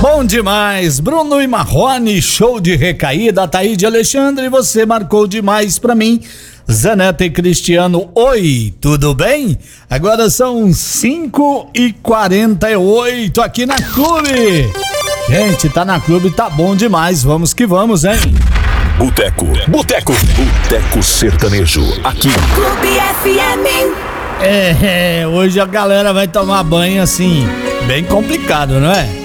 Bom demais, Bruno e Marrone, show de recaída, Taíde Alexandre, você marcou demais pra mim. Zaneta e Cristiano, oi, tudo bem? Agora são 5h48 aqui na Clube. Gente, tá na Clube, tá bom demais, vamos que vamos, hein? Boteco Sertanejo, aqui. Clube FM. Hoje a galera vai tomar banho assim, bem complicado, não é?